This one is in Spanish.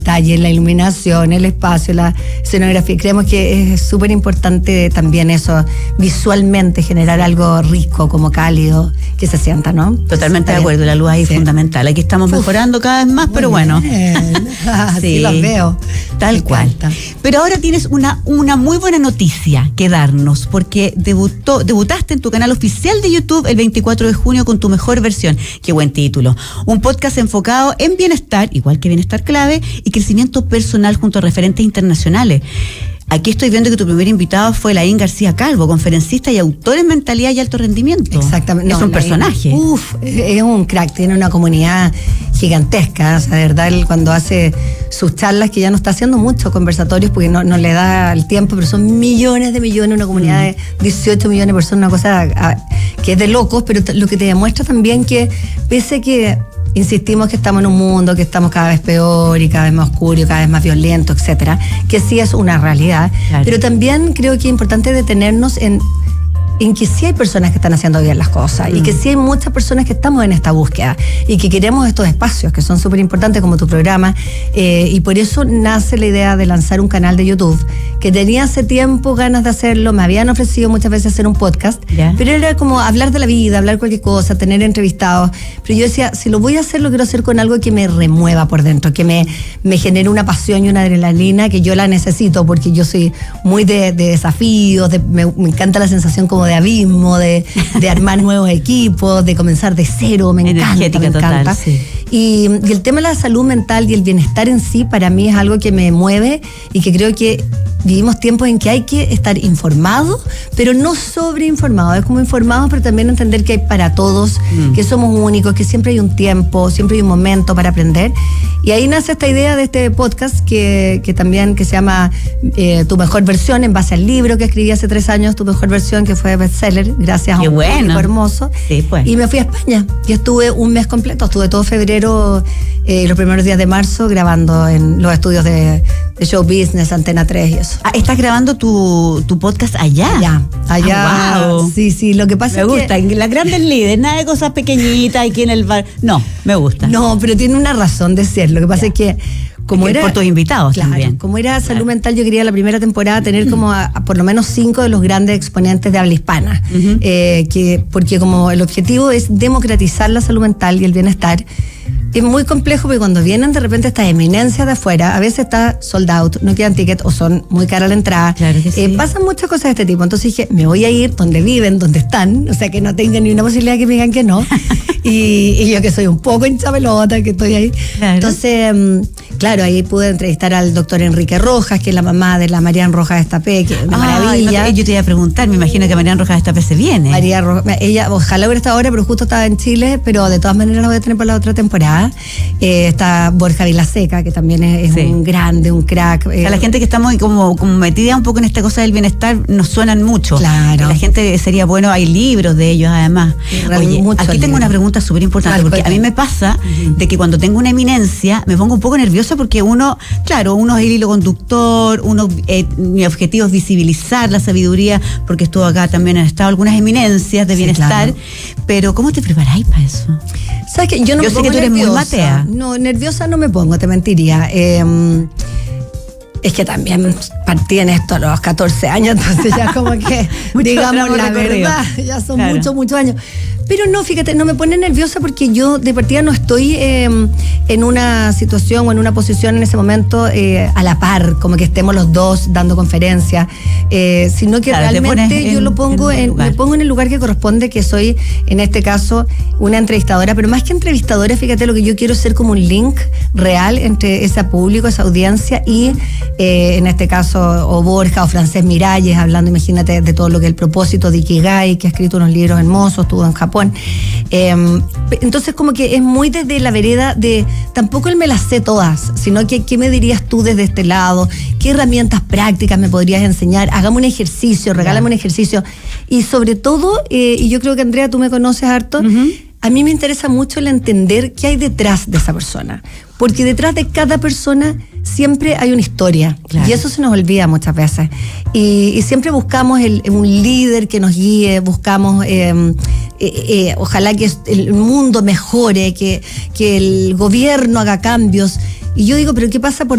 detalle, la iluminación, el espacio, la escenografía. Creemos que es súper importante también eso, visualmente generar algo rico, como cálido, que se sienta, ¿no? Totalmente de acuerdo, la luz ahí es fundamental. Aquí estamos mejorando cada vez más, pero bueno. Sí, las veo. Tal cual. Pero ahora tienes una muy buena noticia que darnos, porque debutaste en tu canal oficial de YouTube el 24 de junio con Tu Mejor Versión. Qué buen título. Un podcast enfocado en bienestar, igual que Bienestar Clave, y crecimiento personal junto a referentes internacionales. Aquí estoy viendo que tu primer invitado fue Laín García Calvo, conferencista y autor en mentalidad y alto rendimiento. Exactamente. Es un personaje. Es un crack, tiene una comunidad gigantesca. O sea, de verdad, él cuando hace sus charlas, que ya no está haciendo muchos conversatorios porque no le da el tiempo, pero son millones, una comunidad de 18 millones de personas, una cosa que es de locos, pero lo que te demuestra también que, pese a que insistimos que estamos en un mundo que estamos cada vez peor y cada vez más oscuro y cada vez más violento, etcétera, que sí es una realidad, claro. Pero también creo que es importante detenernos en que sí hay personas que están haciendo bien las cosas y que sí hay muchas personas que estamos en esta búsqueda y que queremos estos espacios que son súper importantes como tu programa, y por eso nace la idea de lanzar un canal de YouTube que tenía hace tiempo ganas de hacerlo. Me habían ofrecido muchas veces hacer un podcast, pero era como hablar de la vida, hablar cualquier cosa, tener entrevistados, pero yo decía, si lo voy a hacer, lo quiero hacer con algo que me remueva por dentro, que me genere una pasión y una adrenalina que yo la necesito, porque yo soy muy de desafíos, me encanta la sensación como de abismo, de armar nuevos equipos, de comenzar de cero, me encanta. Total, sí. Y el tema de la salud mental y el bienestar en sí, para mí es algo que me mueve y que creo que vivimos tiempos en que hay que estar informado, pero no sobreinformado. Es como informado, pero también entender que hay para todos, que somos únicos, que siempre hay un tiempo, siempre hay un momento para aprender. Y ahí nace esta idea de este podcast que también que se llama Tu Mejor Versión, en base al libro que escribí hace 3 años, Tu Mejor Versión, que fue bestseller, gracias a un público hermoso. Sí, pues. Y me fui a España. Y estuve un mes completo, estuve todo febrero, los primeros días de marzo, grabando en los estudios de Show Business, Antena 3 y eso. ¿Estás grabando tu podcast allá? Allá. Wow. Sí, lo que pasa me gusta, las grandes líderes, nada de cosas pequeñitas aquí en el bar. No, me gusta. No, pero tiene una razón de ser. Lo que pasa es que como era por tus invitados, claro, también. Como era salud mental, yo quería la primera temporada tener como a por lo menos 5 de los grandes exponentes de habla hispana, porque como el objetivo es democratizar la salud mental y el bienestar. Es muy complejo porque cuando vienen de repente estas eminencias de afuera, a veces está sold out, no quedan tickets o son muy caras la entrada. Claro que sí. Pasan muchas cosas de este tipo. Entonces dije, me voy a ir donde viven, donde están, o sea que no tengan ni una posibilidad que me digan que no. y yo que soy un poco hincha pelota, que estoy ahí. Claro. Entonces, claro, ahí pude entrevistar al doctor Enrique Rojas, que es la mamá de la Marian Rojas Estapé, que es una maravilla. Yo te iba a preguntar, me imagino que Marian Rojas Estapé se viene. María Rojas, ella ojalá hubiera estado ahora, pero justo estaba en Chile, pero de todas maneras la voy a tener para la otra temporada. Está Borja Vilaseca, que también es un grande, un crack. O sea, la gente que estamos como metida un poco en esta cosa del bienestar nos suenan mucho. Claro. La gente sería bueno, hay libros de ellos además. Oye, aquí tengo una pregunta súper importante, porque a mí me pasa de que cuando tengo una eminencia me pongo un poco nerviosa porque uno es el hilo conductor, mi objetivo es visibilizar la sabiduría, porque estuvo acá también, han estado algunas eminencias de bienestar, pero ¿cómo te preparáis para eso? ¿Sabes qué? Yo sé que tú eres muy matea. No, nerviosa no me pongo, te mentiría. Es que también partí en esto a los 14 años, entonces ya como que, digamos la verdad, ya son muchos años. Pero no, fíjate, no me pone nerviosa porque yo de partida no estoy en una situación o en una posición en ese momento a la par, como que estemos los dos dando conferencias, sino que realmente yo me pongo en el lugar que corresponde, que soy en este caso una entrevistadora, pero más que entrevistadora, fíjate, lo que yo quiero es ser como un link real entre ese público, esa audiencia y en este caso o Borja o Francés Miralles, hablando, imagínate, de todo lo que es el propósito de Ikigai, que ha escrito unos libros hermosos, estuvo en Japón. Entonces como que es muy desde la vereda de, tampoco él me las sé todas, sino que ¿qué me dirías tú desde este lado? ¿Qué herramientas prácticas me podrías enseñar? Hagamos un ejercicio, regálame un ejercicio. Y sobre todo, y yo creo que Andrea, tú me conoces harto, a mí me interesa mucho el entender qué hay detrás de esa persona, porque detrás de cada persona siempre hay una historia, y eso se nos olvida muchas veces, y siempre buscamos un líder que nos guíe, buscamos ojalá que el mundo mejore, que el gobierno haga cambios, Y yo digo, pero ¿qué pasa por